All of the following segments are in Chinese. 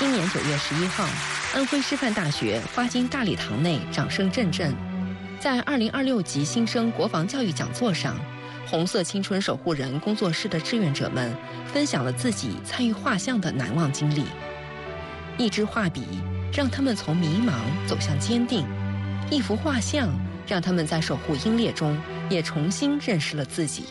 今年9月11号，安徽师范大学花经大礼堂内掌声阵阵。在2026级新生国防教育讲座上，红色青春守护人工作室的志愿者们分享了自己参与画像的难忘经历。一支画笔让他们从迷茫走向坚定，一幅画像让他们在守护英烈中也重新认识了自己。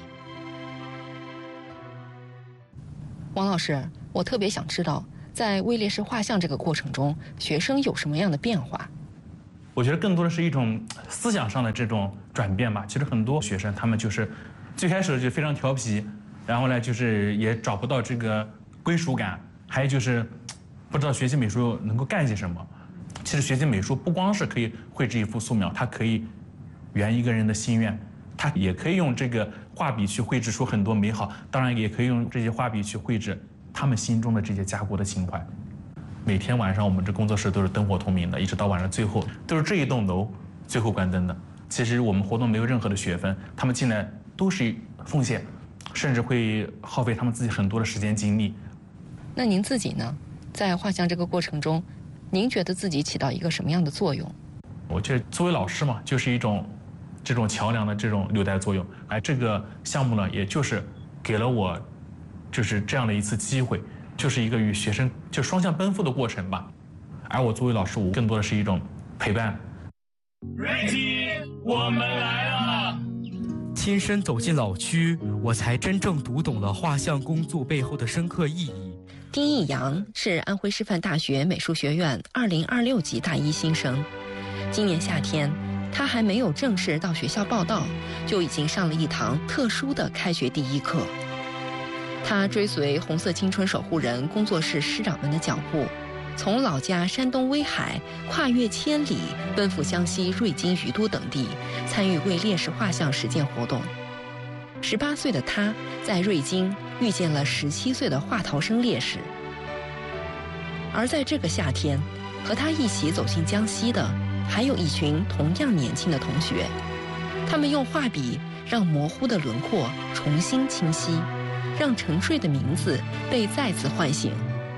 王老师，我特别想知道，在为烈士画像这个过程中，学生有什么样的变化？ 我觉得更多的是一种思想上的这种转变吧。其实很多学生他们就是最开始就非常调皮，然后呢就是也找不到这个归属感，还有就是不知道学习美术能够干些什么。其实学习美术不光是可以绘制一幅素描，它可以圆一个人的心愿，它也可以用这个画笔去绘制出很多美好，当然也可以用这些画笔去绘制他们心中的这些家国的情怀。每天晚上我们这工作室都是灯火通明的，一直到晚上最后都是这一栋楼最后关灯的。其实我们活动没有任何的学分，他们进来都是奉献，甚至会耗费他们自己很多的时间精力。 那您自己呢？在画像这个过程中，您觉得自己起到一个什么样的作用？ 我觉得作为老师嘛，就是一种这种桥梁的这种纽带作用。而这个项目呢，也就是给了我就是这样的一次机会，就是一个与学生就双向奔赴的过程吧。而我作为老师，我更多的是一种陪伴。 瑞基，我们来了！ 亲身走进老区，我才真正读懂了画像工作背后的深刻意义。 丁义阳是安徽师范大学美术学院2026级大一新生。今年夏天，他还没有正式到学校报到，就已经上了一堂特殊的开学第一课。他追随红色青春守护人工作室师长们的脚步，从老家山东威海跨越千里，奔赴江西瑞金、于都等地，参与为烈士画像实践活动。18岁的他在瑞金遇见了17岁的华陶生烈士，而在这个夏天，和他一起走进江西的还有一群同样年轻的同学，他们用画笔让模糊的轮廓重新清晰，让沉睡的名字被再次唤醒。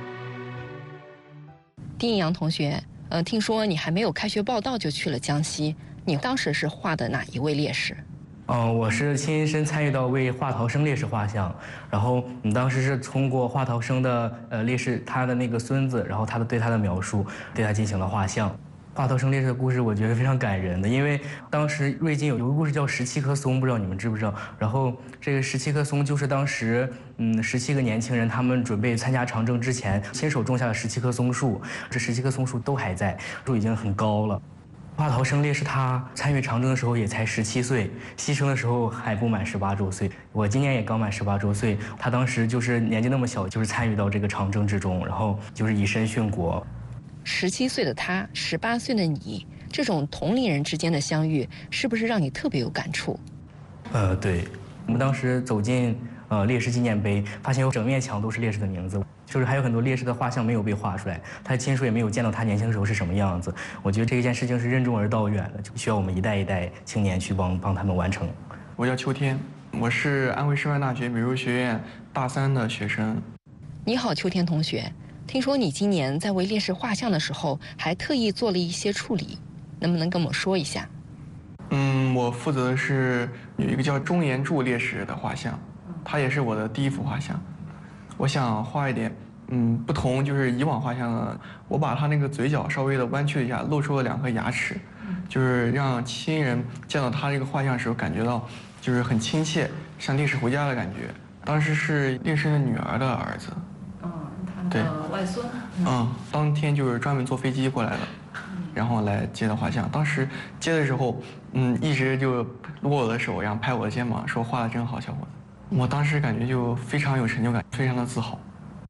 丁义阳同学，听说你还没有开学报到就去了江西，你当时是画的哪一位烈士？ 我是亲身参与到为华陶生烈士画像，然后当时是通过华陶生的烈士他的那个孙子，然后对他的描述，对他进行了画像。华陶生烈士的故事我觉得非常感人的，因为当时瑞金有个故事叫17棵松，不知道你们知不知道？然后这个17棵松就是当时17个年轻人他们准备参加长征之前亲手种下了17棵松树，这17棵松树都还在，树已经很高了。华陶生烈士他参与长征的时候也才17岁，牺牲的时候还不满18周岁。我今年也刚满18周岁，他当时就是年纪那么小，就是参与到这个长征之中，然后就是以身殉国。 17岁的他，18岁的你，这种同龄人之间的相遇，是不是让你特别有感触？ 对，我们当时走进烈士纪念碑，发现有整面墙都是烈士的名字，就是还有很多烈士的画像没有被画出来，他的亲属也没有见到他年轻时候是什么样子。我觉得这件事情是任重而道远的，就需要我们一代一代青年去帮他们完成。 我叫秋天，我是安徽师范大学美术学院大3的学生。 你好，秋天同学，听说你今年在为烈士画像的时候，还特意做了一些处理，能不能跟我说一下？ 我负责的是有一个叫钟岩柱烈士的画像，他也是我的第一幅画像。我想画一点，不同就是以往画像呢，我把他那个嘴角稍微的弯曲了一下，露出了2颗牙齿，就是让亲人见到他这个画像的时候感觉到就是很亲切，像烈士回家的感觉。当时是烈士的女儿的儿子， 他的外孙。 当天就是专门坐飞机过来的，然后来接的画像。当时接的时候，一直就撸我的手，然后拍我的肩膀，说画的真好，小伙子。我当时感觉就非常有成就感，非常的自豪。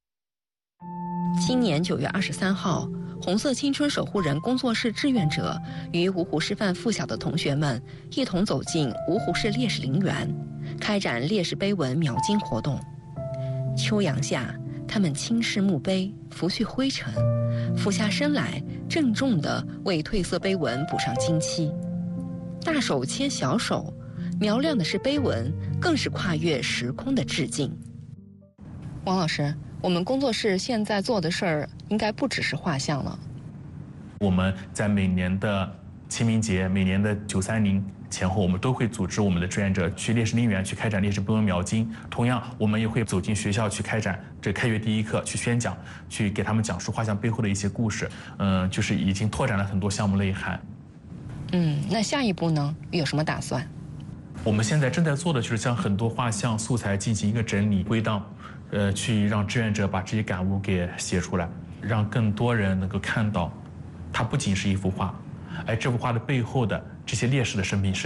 今年9月23号，红色青春守护人工作室志愿者与芜湖师范附小的同学们一同走进芜湖市烈士陵园，开展烈士碑文描金活动。秋阳下，他们轻视墓碑，拂去灰尘，俯下身来，郑重地为褪色碑文补上金漆。大手牵小手，描亮的是碑文，更是跨越时空的致敬。王老师， 我们工作室现在做的事儿应该不只是画像了。 我们在每年的清明节、每年的930前后，我们都会组织我们的志愿者去烈士陵园去开展烈士碑文描金。同样，我们也会走进学校去开展这开学第一课，去宣讲，去给他们讲述画像背后的一些故事。就是已经拓展了很多项目内涵。 那下一步呢？有什么打算？ 我们现在正在做的就是将很多画像素材进行一个整理归档，去让志愿者把这些感悟给写出来，让更多人能够看到，它不仅是一幅画，而这幅画的背后的这些烈士的生命是